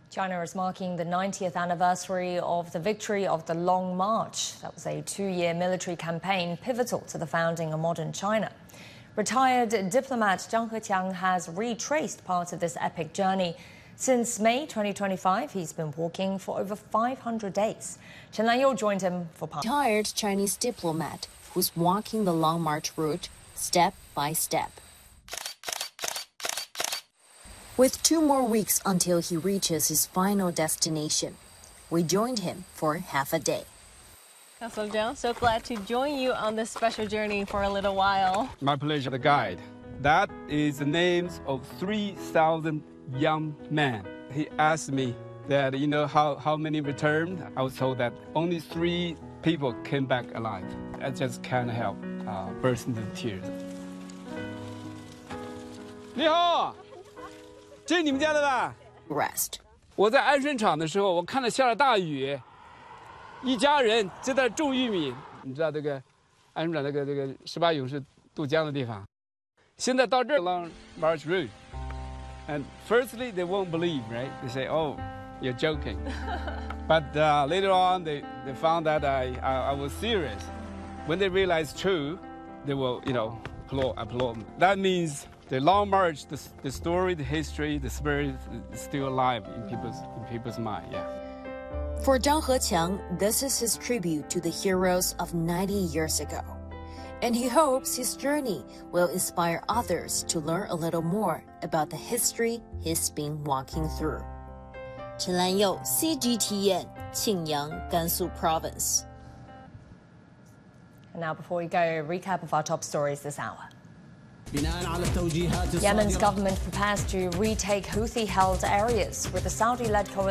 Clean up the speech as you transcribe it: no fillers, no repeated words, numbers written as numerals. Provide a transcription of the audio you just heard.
China is marking the 90th anniversary of the victory of the Long March. That was a 2-year military campaign pivotal to the founding of modern China. Retired diplomat Zhang Heqiang has retraced part of this epic journey. Since May 2025, he's been walking for over 500 days. Chen Lanyou joined him for part. Retired Chinese diplomat who's walking the Long March route step by step. With 2 more weeks until he reaches his final destination, we joined him for half a day. Councillor Zhang, so glad to join you on this special journey for a little while. My pleasure. The guide. That is the names of 3,000 young men. He asked me that, how many returned. I was told that only 3 people came back alive. I just can't help burst into tears. 你好，这是你们家的吧？ Rest. 我在安顺场的时候，我看到下了大雨，一家人就在种玉米。你知道这个安顺场这个18勇士渡江的地方，现在到这儿 Long March Route, and firstly they won't believe, right? They say, "Oh, you're joking," but later on they found that I was serious. When they realized true, they will applaud. That means the Long March, the story, the history, the spirit is still alive in people's mind. Yeah. For Zhang Heqiang, this is his tribute to the heroes of 90 years ago. And he hopes his journey will inspire others to learn a little more about the history he's been walking through. Chen Lanyou, CGTN, Qingyang, Gansu Province. And now, before we go, a recap of our top stories this hour. Yemen's government prepares to retake Houthi-held areas with the Saudi-led coalition.